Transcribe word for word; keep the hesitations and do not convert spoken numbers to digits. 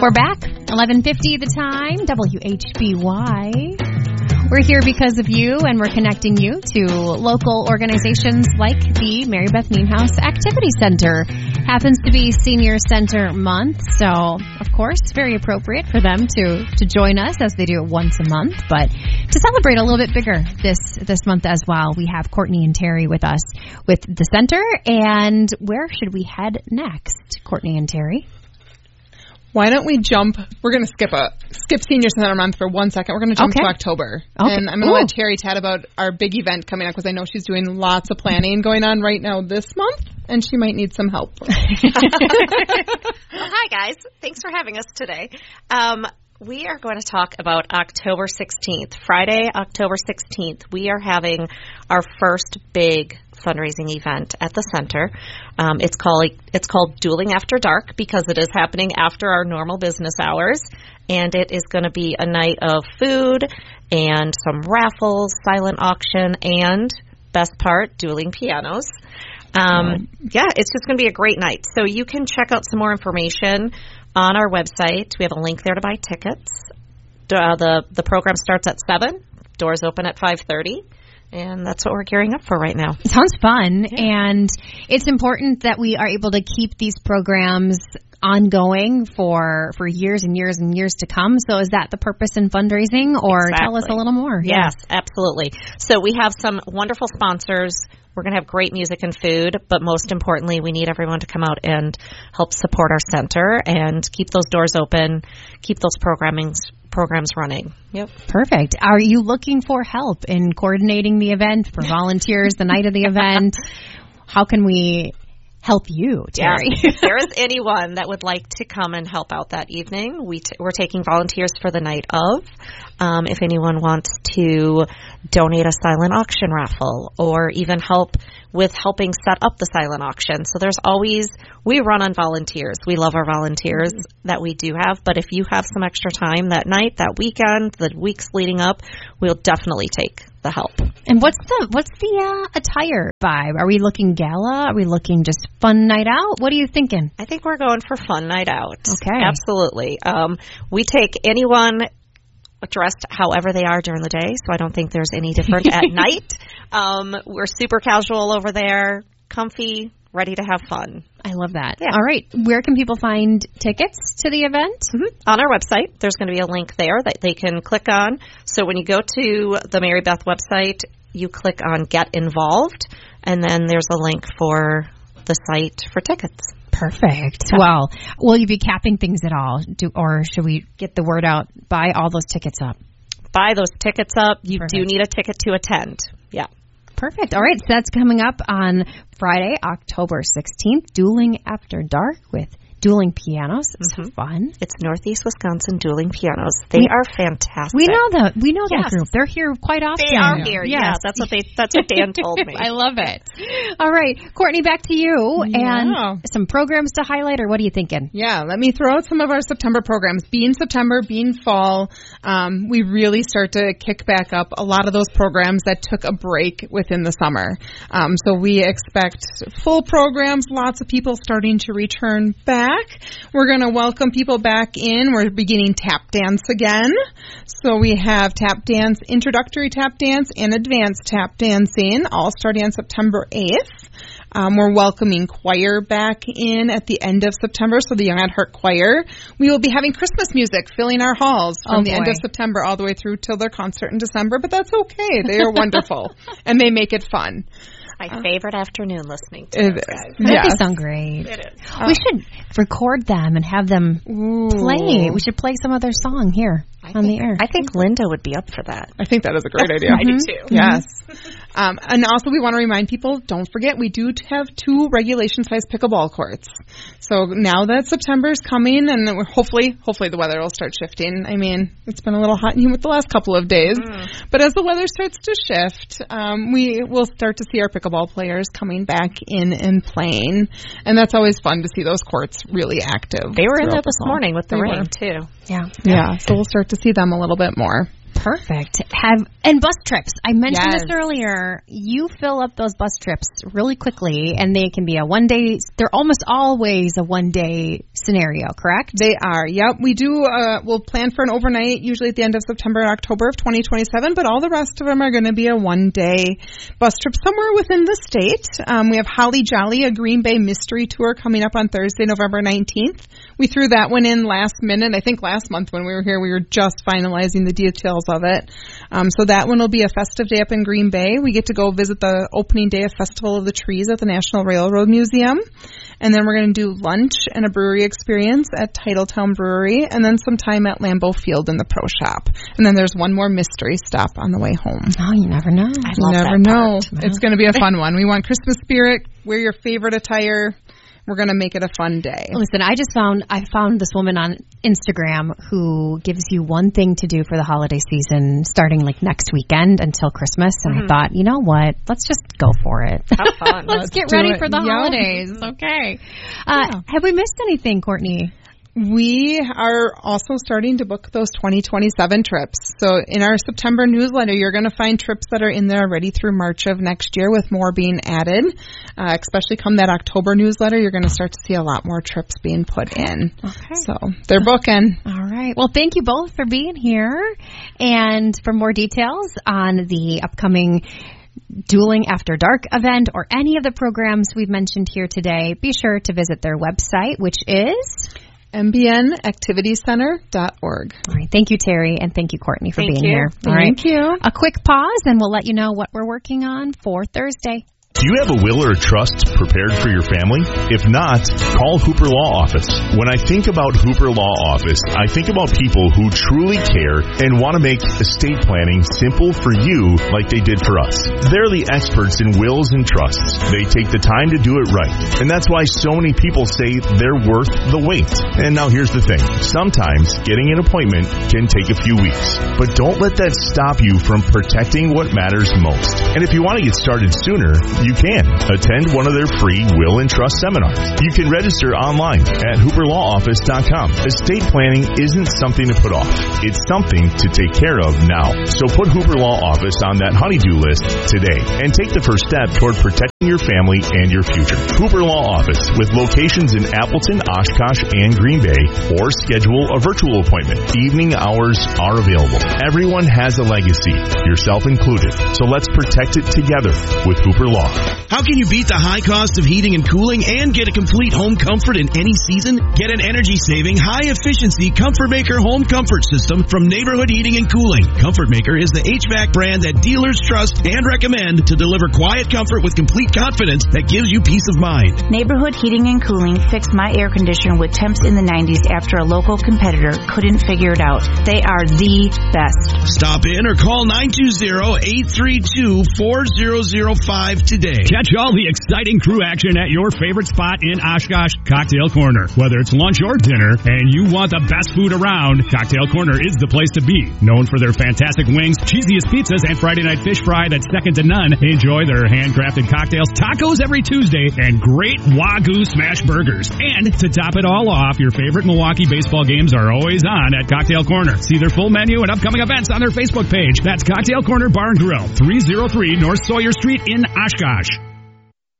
We're back. eleven fifty the time. W H B Y. We're here because of you, and we're connecting you to local organizations like the Mary Beth Nienhuis Activity Center. Happens to be Senior Center Month, so of course, very appropriate for them to, to join us as they do it once a month. But to celebrate a little bit bigger this this month as well, we have Courtney and Terry with us with the center. And where should we head next, Courtney and Terry? Why don't we jump? We're going to skip a skip Senior Center Month for one second. We're going to jump okay. to October. Okay. And I'm going to let Terry chat about our big event coming up because I know she's doing lots of planning going on right now this month, and she might need some help. Well, hi, guys. Thanks for having us today. Um, we are going to talk about October sixteenth. Friday, October sixteenth, we are having our first big fundraising event at the center. Um, it's called it's called Dueling After Dark because it is happening after our normal business hours, and it is going to be a night of food and some raffles, silent auction, and best part, dueling pianos. Um, yeah, it's just going to be a great night. So you can check out some more information on our website. We have a link there to buy tickets. Uh, the the program starts at seven. Doors open at five thirty. And that's what we're gearing up for right now. Sounds fun. Yeah. And it's important that we are able to keep these programs ongoing for for years and years and years to come. So is that the purpose in fundraising? Or Exactly. tell us a little more. Yes, yeah. Absolutely. So we have some wonderful sponsors. We're going to have great music and food, but most importantly, we need everyone to come out and help support our center and keep those doors open, keep those programmings programs running. Yep. Perfect. Are you looking for help in coordinating the event, for volunteers the night of the event? How can we help you, Terry? Yeah. If there is anyone that would like to come and help out that evening, we t- we're taking volunteers for the night of. Um, if anyone wants to donate a silent auction raffle or even help with helping set up the silent auction. So there's always, we run on volunteers. We love our volunteers mm-hmm. that we do have. But if you have some extra time that night, that weekend, the weeks leading up, we'll definitely take the help. And what's the what's the uh, attire vibe? Are we looking gala? Are we looking just fun night out? What are you thinking? I think we're going for fun night out. Okay. Absolutely. Um, we take anyone dressed however they are during the day, so I don't think there's any different at night. Um, we're super casual over there, comfy, ready to have fun. I love that. Yeah. All right. Where can people find tickets to the event? Mm-hmm. On our website, there's going to be a link there that they can click on. So when you go to the Mary Beth website, you click on Get Involved, and then there's a link for the site for tickets. Perfect. Well, will you be capping things at all? Do, or should we get the word out, buy all those tickets up? Buy those tickets up. You Perfect. do need a ticket to attend. Yeah. Perfect. All right. So that's coming up on Friday, October sixteenth, Dueling After Dark with Dueling Pianos. It's mm-hmm. fun. It's Northeast Wisconsin Dueling Pianos. They we, are fantastic. We know that. We know yes. that group. They're here quite often. They are here. Yes. Yeah, that's what they. That's what Dan told me. I love it. All right, Courtney, back to you yeah. and some programs to highlight. Or what are you thinking? Yeah, let me throw out some of our September programs. Being September, being fall, um, we really start to kick back up a lot of those programs that took a break within the summer. Um, so we expect full programs. Lots of people starting to return back. We're going to welcome people back in. We're beginning tap dance again. So we have tap dance, introductory tap dance, and advanced tap dancing, all starting on September eighth. Um, we're welcoming choir back in at the end of September, so the Young at Heart Choir. We will be having Christmas music filling our halls from oh, the boy. end of September all the way through till their concert in December, but that's okay. They are wonderful, and they make it fun. My favorite afternoon listening to it those is. guys. Yes. Yes. They sound great. It is. Uh, we should record them and have them Ooh. play. We should play some of their song here I on think, the air. I think Linda would be up for that. I think that is a great idea. I do too. Yes. Um, and also we want to remind people, don't forget, we do have two regulation-sized pickleball courts. So now that September is coming, and we're hopefully, hopefully the weather will start shifting. I mean, it's been a little hot and humid the last couple of days. Mm. But as the weather starts to shift, um, we will start to see our pickleball players coming back in and playing. And that's always fun to see those courts really active. They were in there the this fall. morning with the They rain, were. too. Yeah. Yeah, so we'll start to see them a little bit more. Perfect. Have and bus trips. I mentioned Yes. this earlier. You fill up those bus trips really quickly, and they can be a one day. They're almost always a one day scenario, correct? They are. Yep. We do. Uh, we'll plan for an overnight, usually at the end of September and October of twenty twenty-seven. But all the rest of them are going to be a one day bus trip somewhere within the state. Um, we have Holly Jolly, a Green Bay mystery tour coming up on Thursday, November nineteenth. We threw that one in last minute. I think last month when we were here, we were just finalizing the details of it. Um, so that one will be a festive day up in Green Bay. We get to go visit the opening day of Festival of the Trees at the National Railroad Museum. And then we're going to do lunch and a brewery experience at Titletown Brewery, and then some time at Lambeau Field in the Pro Shop. And then there's one more mystery stop on the way home. Oh, you never know. I You love never that know. part. It's going to be a fun one. We want Christmas spirit. Wear your favorite attire. We're going to make it a fun day. Listen, I just found I found this woman on Instagram who gives you one thing to do for the holiday season, starting like next weekend until Christmas. And mm-hmm. I thought, you know what? Let's just go for it. Have fun. Let's, Let's get do ready it. for the Yep. holidays. Okay. Uh, Yeah. Have we missed anything, Courtney? We are also starting to book those twenty twenty-seven trips. So in our September newsletter, you're going to find trips that are in there already through March of next year with more being added. Uh, especially come that October newsletter, you're going to start to see a lot more trips being put in. Okay. So they're booking. All right. Well, thank you both for being here. And for more details on the upcoming Dueling After Dark event or any of the programs we've mentioned here today, be sure to visit their website, which is M B N activity center dot org. All right. Thank you, Terry, and thank you, Courtney, for Thank being you. here. All Thank right. you. A quick pause, and we'll let you know what we're working on for Thursday. Do you have a will or a trust prepared for your family? If not, call Hooper Law Office. When I think about Hooper Law Office, I think about people who truly care and want to make estate planning simple for you like they did for us. They're the experts in wills and trusts. They take the time to do it right. And that's why so many people say they're worth the wait. And now here's the thing. Sometimes getting an appointment can take a few weeks. But don't let that stop you from protecting what matters most. And if you want to get started sooner, you can. Attend one of their free will and trust seminars. You can register online at hooper law office dot com. Estate planning isn't something to put off. It's something to take care of now. So put Hooper Law Office on that honey-do list today and take the first step toward protecting your family and your future. Hooper Law Office with locations in Appleton, Oshkosh, and Green Bay, or schedule a virtual appointment. Evening hours are available. Everyone has a legacy, yourself included. So let's protect it together with Hooper Law. How can you beat the high cost of heating and cooling and get a complete home comfort in any season? Get an energy-saving, high-efficiency Comfort Maker home comfort system from Neighborhood Heating and Cooling. Comfort Maker is the H V A C brand that dealers trust and recommend to deliver quiet comfort with complete confidence that gives you peace of mind. Neighborhood Heating and Cooling fixed my air conditioner with temps in the nineties after a local competitor couldn't figure it out. They are the best. Stop in or call nine two zero, eight three two, four zero zero five today. Catch all the exciting crew action at your favorite spot in Oshkosh, Cocktail Corner. Whether it's lunch or dinner and you want the best food around, Cocktail Corner is the place to be. Known for their fantastic wings, cheesiest pizzas, and Friday night fish fry that's second to none, enjoy their handcrafted cocktails, tacos every Tuesday, and great Wagyu smash burgers. And to top it all off, your favorite Milwaukee baseball games are always on at Cocktail Corner. See their full menu and upcoming events on their Facebook page. That's Cocktail Corner Bar and Grill, three oh three North Sawyer Street in Oshkosh.